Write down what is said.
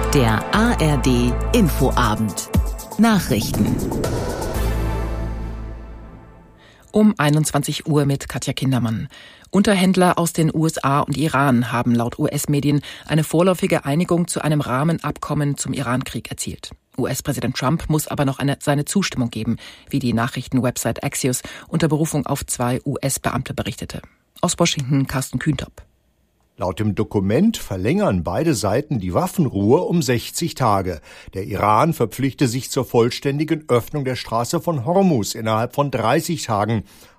Der ARD Infoabend. Nachrichten. Um 21 Uhr mit Katja Kindermann. Unterhändler aus den USA und Iran haben laut US-Medien eine vorläufige Einigung zu einem Rahmenabkommen zum Irankrieg erzielt. US-Präsident Trump muss aber noch seine Zustimmung geben, wie die Nachrichtenwebsite Axios unter Berufung auf 2 US-Beamte berichtete. Aus Washington Carsten Kühntop. Laut dem Dokument verlängern beide Seiten die Waffenruhe um 60 Tage. Der Iran verpflichte sich zur vollständigen Öffnung der Straße von Hormuz innerhalb von 30 Tagen.